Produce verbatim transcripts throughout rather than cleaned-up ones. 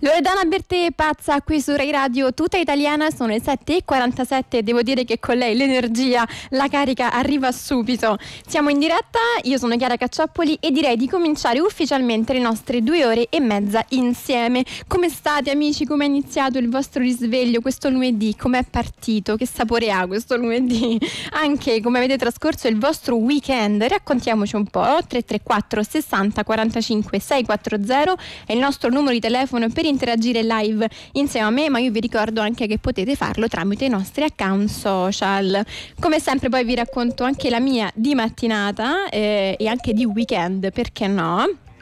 Loredana Bertè pazza qui su Rai Radio tutta italiana, sono le sette e quarantasette e devo dire che con lei l'energia, la carica arriva subito. Siamo in diretta, io sono Chiara Cacciappoli e direi di cominciare ufficialmente le nostre due ore e mezza insieme. Come state amici? Come è iniziato il vostro risveglio questo lunedì? Com'è partito? Che sapore ha questo lunedì? Anche come avete trascorso il vostro weekend? Raccontiamoci un po'. Tre tre quattro sessanta quarantacinque seicentoquaranta è il nostro numero di telefono per interagire live insieme a me, ma io vi ricordo anche che potete farlo tramite i nostri account social. Come sempre poi vi racconto anche la mia di mattinata eh, e anche di weekend, perché no?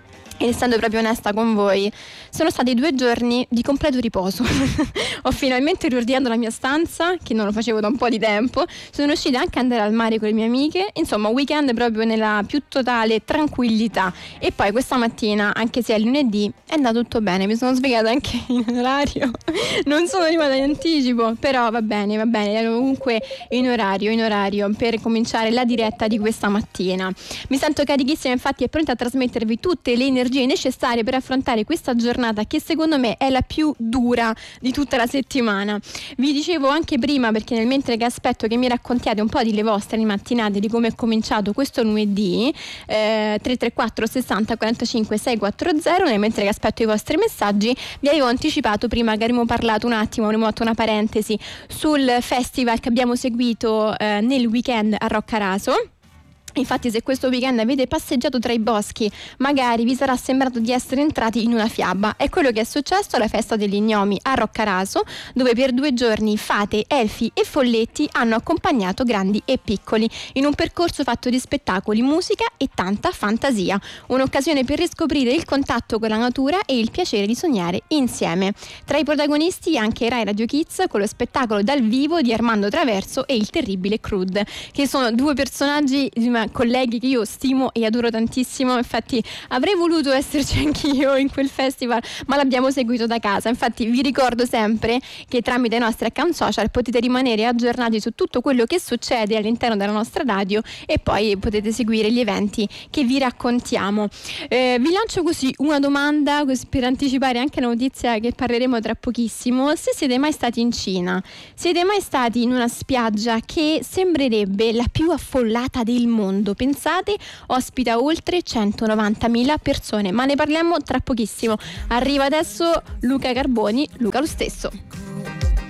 E essendo proprio onesta con voi, sono stati due giorni di completo riposo. Ho finalmente riordinato la mia stanza, che non lo facevo da un po' di tempo. Sono riuscita anche ad andare al mare con le mie amiche. Insomma, un weekend proprio nella più totale tranquillità. E poi questa mattina, anche se è lunedì, è andato tutto bene. Mi sono svegliata anche in orario. Non sono arrivata in anticipo, però va bene, va bene. Ero comunque in orario, in orario per cominciare la diretta di questa mattina. Mi sento carichissima, infatti, e pronta a trasmettervi tutte le energie necessarie per affrontare questa giornata che secondo me è la più dura di tutta la settimana. Vi dicevo anche prima, perché nel mentre che aspetto che mi raccontiate un po' delle vostre mattinate, di come è cominciato questo lunedì, eh, tre tre quattro sessanta quarantacinque seicentoquaranta, nel mentre che aspetto i vostri messaggi, vi avevo anticipato prima che avremmo parlato un attimo, avremmo fatto una parentesi sul festival che abbiamo seguito eh, nel weekend a Roccaraso. Infatti, se questo weekend avete passeggiato tra i boschi, magari vi sarà sembrato di essere entrati in una fiaba. È quello che è successo alla festa degli gnomi a Roccaraso, dove per due giorni fate, elfi e folletti hanno accompagnato grandi e piccoli in un percorso fatto di spettacoli, musica e tanta fantasia. Un'occasione per riscoprire il contatto con la natura e il piacere di sognare insieme. Tra i protagonisti anche Rai Radio Kids con lo spettacolo dal vivo di Armando Traverso e il terribile Crud, che sono due personaggi colleghi che io stimo e adoro tantissimo. Infatti avrei voluto esserci anch'io in quel festival, ma l'abbiamo seguito da casa. Infatti vi ricordo sempre che tramite i nostri account social potete rimanere aggiornati su tutto quello che succede all'interno della nostra radio e poi potete seguire gli eventi che vi raccontiamo. Eh, vi lancio così una domanda così per anticipare anche la notizia che parleremo tra pochissimo. Se siete mai stati in Cina, siete mai stati in una spiaggia che sembrerebbe la più affollata del mondo? Pensate, ospita oltre centonovantamila persone, ma ne parliamo tra pochissimo. Arriva adesso Luca Carboni, Luca lo stesso.